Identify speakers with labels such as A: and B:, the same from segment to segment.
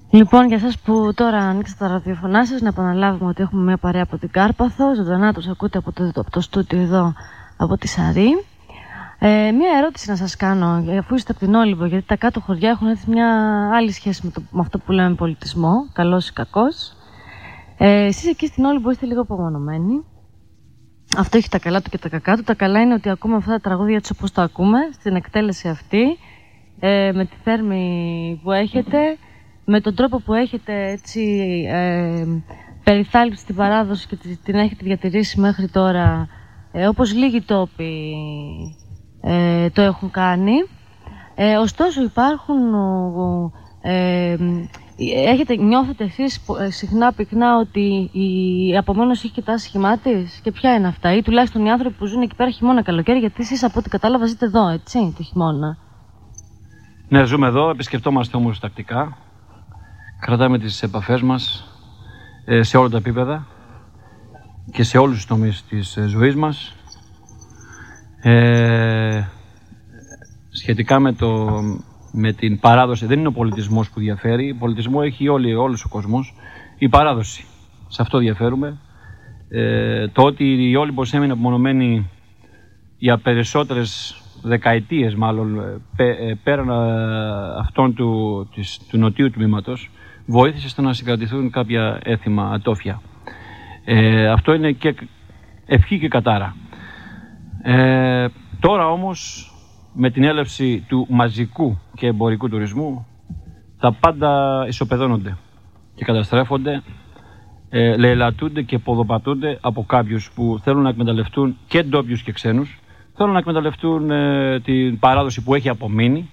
A: Λοιπόν, για εσάς που τώρα ανοίξατε τα ραδιοφωνά σας, να επαναλάβουμε ότι έχουμε μια παρέα από την Κάρπαθο. Ζωντανά τους ακούτε από το στούντιο εδώ, από τη Σαρή. Μια ερώτηση να σας κάνω, αφού είστε από την Όλυμπο, γιατί τα κάτω χωριά έχουν έτσι μια άλλη σχέση με αυτό που λέμε πολιτισμό, καλός ή κακός. Εσείς εκεί στην Όλυμπο είστε λίγο απομονωμένοι. Αυτό έχει τα καλά του και τα κακά του. Τα καλά είναι ότι ακούμε αυτά τα τραγούδια έτσι όπως τα ακούμε, στην εκτέλεση αυτή, με τη θέρμη που έχετε, με τον τρόπο που έχετε έτσι περιθάλψει την παράδοση και την έχετε διατηρήσει μέχρι τώρα, όπως λίγοι τόποι το έχουν κάνει. Ωστόσο υπάρχουν, νιώθετε εσείς συχνά πυκνά ότι η απομόνωση έχει και τα άσχημά της, και ποια είναι αυτά, ή τουλάχιστον οι άνθρωποι που ζουν εκεί πέρα χειμώνα καλοκαίρι, γιατί εσείς από ό,τι κατάλαβα ζείτε εδώ, έτσι, το χειμώνα.
B: Ναι, ζούμε εδώ, επισκεφτόμαστε όμως τακτικά, κρατάμε τις επαφές μας σε όλα τα επίπεδα και σε όλους τους τομείς της ζωής μας. Σχετικά με την παράδοση, δεν είναι ο πολιτισμός που διαφέρει. Πολιτισμό έχει όλος ο κόσμος. Η παράδοση, σε αυτό διαφέρουμε. Το ότι η Όλυμπος έμεινε απομονωμένη για περισσότερες δεκαετίες, μάλλον πέραν αυτών του νοτίου τμήματος, βοήθησε στο να συγκρατηθούν κάποια έθιμα ατόφια. Αυτό είναι και ευχή και κατάρα. Τώρα όμως, με την έλευση του μαζικού και εμπορικού τουρισμού, τα πάντα ισοπεδώνονται και καταστρέφονται, λαιλατούνται και ποδοπατούνται από κάποιους που θέλουν να εκμεταλλευτούν και ντόπιους και ξένους, θέλουν να εκμεταλλευτούν την παράδοση που έχει απομείνει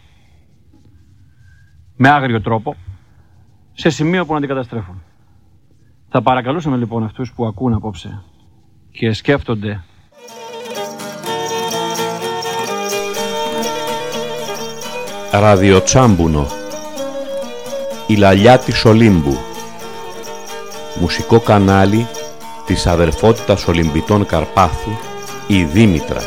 B: με άγριο τρόπο, σε σημείο που να την καταστρέφουν. Θα παρακαλούσαμε λοιπόν αυτούς που ακούν απόψε και σκέφτονται
C: Ραδιοτσάμπουνο, η λαλιά της Ολύμπου, μουσικό κανάλι της αδερφότητας Ολυμπιτών Καρπάθου, η Δήμητρα.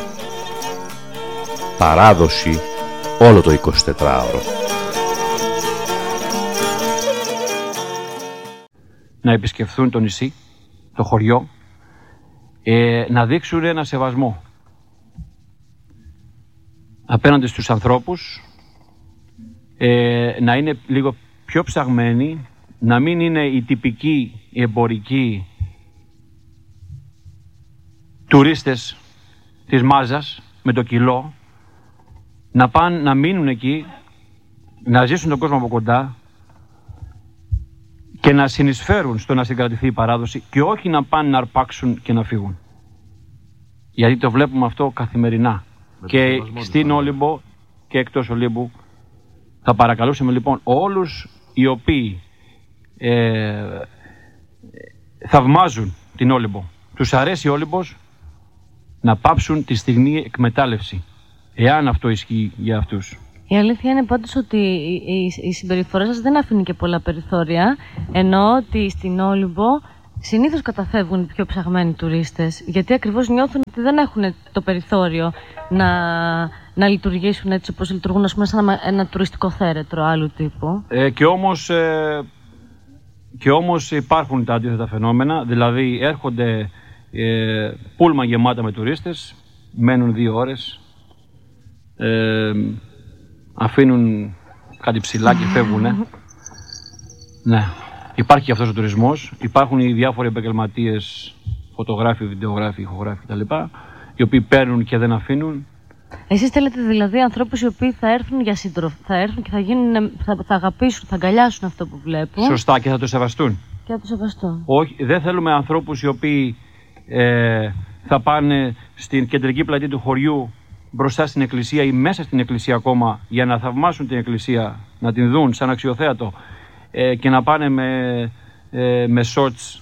C: Παράδοση όλο το 24ωρο.
B: Να επισκεφθούν το νησί, το χωριό, να δείξουν ένα σεβασμό απέναντι στους ανθρώπους, να είναι λίγο πιο ψαγμένοι, να μην είναι οι τυπικοί, οι εμπορικοί τουρίστες της μάζας με το κιλό, να πάνε να μείνουν εκεί, να ζήσουν τον κόσμο από κοντά και να συνεισφέρουν στο να συγκρατηθεί η παράδοση και όχι να πάνε να αρπάξουν και να φύγουν. Γιατί το βλέπουμε αυτό καθημερινά και στην Όλυμπο και εκτός Ολύμπου. Θα παρακαλούσαμε λοιπόν όλους οι οποίοι θαυμάζουν την Όλυμπο, τους αρέσει η Όλυμπος, να πάψουν τη στιγμή εκμετάλλευση, εάν αυτό ισχύει για αυτούς.
A: Η αλήθεια είναι πάντως ότι η συμπεριφορά σας δεν αφήνει και πολλά περιθώρια, ενώ ότι στην Όλυμπο συνήθως καταφεύγουν οι πιο ψαγμένοι τουρίστες, γιατί ακριβώς νιώθουν ότι δεν έχουν το περιθώριο να λειτουργήσουν έτσι όπως λειτουργούν, ας πούμε, σαν ένα τουριστικό θέρετρο άλλου τύπου.
B: Και όμως υπάρχουν τα αντίθετα φαινόμενα, δηλαδή έρχονται πούλμα γεμάτα με τουρίστες, μένουν 2 ώρες, αφήνουν κάτι ψηλά και φεύγουνε. Ναι. Υπάρχει και αυτός ο τουρισμός, υπάρχουν οι διάφοροι επαγγελματίες, φωτογράφοι, βιντεογράφοι, ηχογράφοι κτλ., οι οποίοι παίρνουν και δεν αφήνουν.
A: Εσείς θέλετε δηλαδή ανθρώπους οι οποίοι θα έρθουν για θα έρθουν και θα αγαπήσουν, θα αγκαλιάσουν αυτό που βλέπουν.
B: Σωστά, και θα το σεβαστούν.
A: Και θα το σεβαστούν.
B: Όχι, δεν θέλουμε ανθρώπους οι οποίοι θα πάνε στην κεντρική πλατεία του χωριού, μπροστά στην εκκλησία ή μέσα στην εκκλησία ακόμα, για να θαυμάσουν την εκκλησία, να την δουν σαν αξιοθέατο και να πάνε με shorts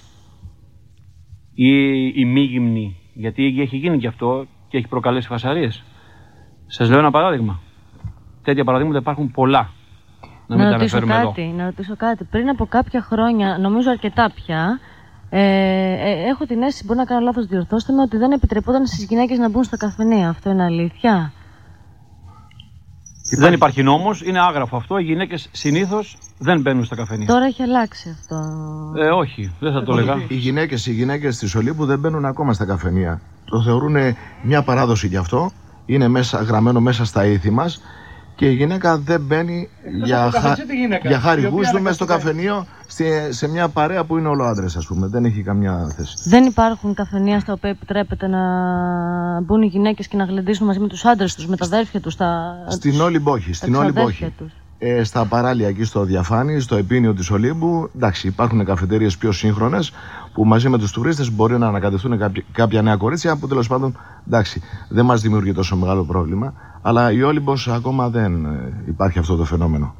B: ή ημίγυμνοι, γιατί έχει γίνει και αυτό και έχει προκαλέσει φασαρίες. Σας λέω ένα παράδειγμα. Τέτοια παραδείγματα υπάρχουν πολλά.
A: Να ρωτήσω κάτι. Πριν από κάποια χρόνια, νομίζω αρκετά πια, έχω την αίσθηση, μπορεί να κάνω λάθος, διορθώστε με, ότι δεν επιτρεπόταν στις γυναίκες να μπουν στα καφενεία. Αυτό είναι αλήθεια?
B: Δεν υπάρχει νόμος, είναι άγραφο αυτό. Οι γυναίκες συνήθως δεν μπαίνουν στα καφενεία.
A: Τώρα έχει αλλάξει αυτό.
B: Όχι, δεν θα το έλεγα.
D: Οι γυναίκες της Ολύμπου δεν μπαίνουν ακόμα στα καφενεία. Το θεωρούν μια παράδοση γι' αυτό. Είναι γραμμένο μέσα στα ήθη μας. Και η γυναίκα δεν μπαίνει για χάρη γούστου μέσα στο καφενείο σε μια παρέα που είναι όλο άντρες, ας πούμε. Δεν έχει καμιά θέση.
A: Δεν υπάρχουν καφενεία στα οποία επιτρέπεται να μπουν οι γυναίκες και να γλεντήσουν μαζί με τους άντρες τους, με τα αδέρφια τους.
D: Στην Όλυμπο όχι. Στα παράλια εκεί στο Διαφάνη, στο επίνιο της Ολύμπου, εντάξει, υπάρχουν καφετέριες πιο σύγχρονες που μαζί με τους τουρίστες μπορεί να ανακατευτούν κάποια νέα κορίτσια που τέλος πάντων, εντάξει, δεν μας δημιουργεί τόσο μεγάλο πρόβλημα. Αλλά η Όλυμπος ακόμα δεν υπάρχει αυτό το φαινόμενο.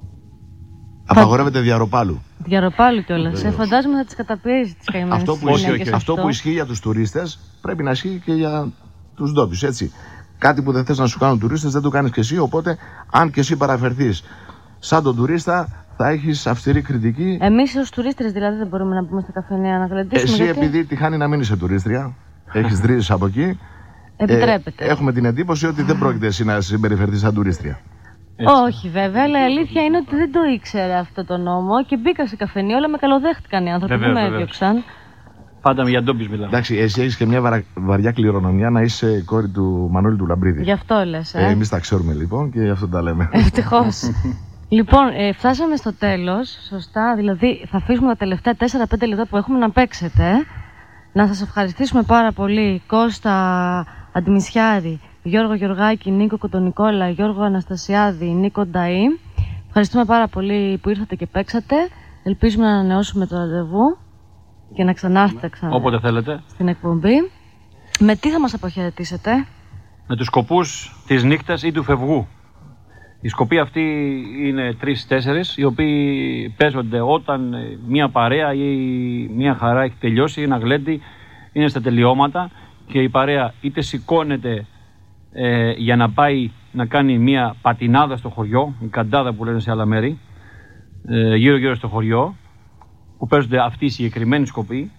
D: Απαγορεύεται διαρροπάλου.
A: Διαρροπάλου κιόλας. Φαντάζομαι θα τις καταπιέζει τις καημένες γυναίκες.
D: Αυτό που ισχύει για τους τουρίστες πρέπει να ισχύει και για τους ντόπιους, έτσι. Κάτι που δεν θες να σου κάνουν τουρίστες δεν το κάνεις και εσύ. Οπότε, αν και εσύ παραφερθείς σαν τον τουρίστα, θα έχεις αυστηρή κριτική.
A: Εμείς ως τουρίστες δηλαδή δεν μπορούμε να μπούμε στα καφενεία να γλεντήσουμε.
D: Εσύ, επειδή τυχάνει να μην είσαι τουρίστρια, έχεις δρύσεις από εκεί.
A: Επιτρέπεται.
D: Έχουμε την εντύπωση ότι δεν πρόκειται εσύ να συμπεριφερθείς σαν τουρίστρια.
A: Όχι βέβαια, αλλά η αλήθεια είναι ότι δεν το ήξερα αυτό το νόμο και μπήκα σε καφενείο, αλλά με καλοδέχτηκαν οι άνθρωποι που με έδιωξαν.
B: Πάντα για ντόπιους μιλάμε.
D: Εντάξει, εσύ έχεις και μια βαριά κληρονομιά να είσαι κόρη του Μανώλη του Λαμπρίδη.
A: Γι' αυτό λες.
D: Εμείς τα ξέρουμε λοιπόν και γι' αυτό τα λέμε.
A: Ευτυχώς. Λοιπόν, φτάσαμε στο τέλος. Σωστά, δηλαδή θα αφήσουμε τα τελευταία 4-5 λεπτά που έχουμε να παίξετε. Να σας ευχαριστήσουμε πάρα πολύ, Κώστα Αντιμισιάρη, Γιώργο Γεωργάκη, Νίκο Κοντονικόλα, Γιώργο Αναστασιάδη, Νίκο Νταΐ. Ευχαριστούμε πάρα πολύ που ήρθατε και παίξατε. Ελπίζουμε να ανανεώσουμε το ραντεβού και να ξανάρθετε
B: όποτε θέλετε
A: στην εκπομπή. Με τι θα μας αποχαιρετήσετε?
B: Με τους σκοπούς της νύχτας ή του φευγού. Οι σκοποί αυτοί είναι 3-4, οι οποίοι παίζονται όταν μια παρέα ή μια χαρά έχει τελειώσει, ένα γλέντι είναι στα τελειώματα και η παρέα είτε σηκώνεται για να πάει να κάνει μια πατινάδα στο χωριό, η καντάδα που λένε σε άλλα μέρη, γύρω-γύρω στο χωριό, που παίζονται αυτοί οι συγκεκριμένοι σκοποί,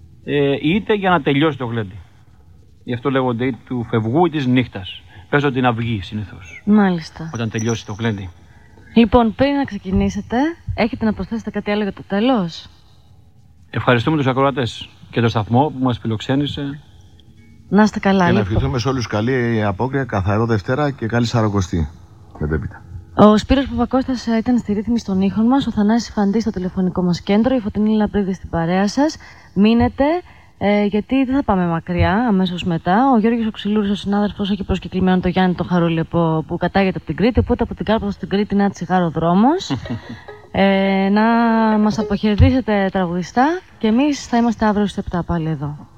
B: είτε για να τελειώσει το γλέντι. Γι' αυτό λέγονται ή του φευγού ή της νύχτας. Παίζονται την αυγή συνήθως.
A: Μάλιστα.
B: Όταν τελειώσει το γλέντι.
A: Λοιπόν, πριν να ξεκινήσετε, έχετε να προσθέσετε κάτι άλλο για το τέλος?
B: Ευχαριστούμε τους ακροατές και το σταθμό που μας φιλοξένησε.
A: Να είστε καλά.
D: Και να ευχηθούμε σε όλους καλή απόκρια, καθαρό Δευτέρα και καλή Σαρακοστή. Μετέπειτα.
A: Ο Σπύρος Παπακώστας ήταν στη ρύθμιση των ήχων μας, ο Θανάσης Φαντής στο τηλεφωνικό μας κέντρο, η Φωτεινή Λαμπρίδη στην παρέα σας. Μείνετε, γιατί δεν θα πάμε μακριά αμέσως μετά. Ο Γιώργος ο Ξυλούρης, ο συνάδελφος, έχει προσκεκλημένο το Γιάννη το Χαρούλη που κατάγεται από την Κρήτη, οπότε από την Κάρπαθο στην Κρήτη είναι ένα τσιγάρο δρόμος. Να μας αποχαιρετήσετε τραγουδιστά και εμείς θα είμαστε αύριο στις 7 πάλι εδώ.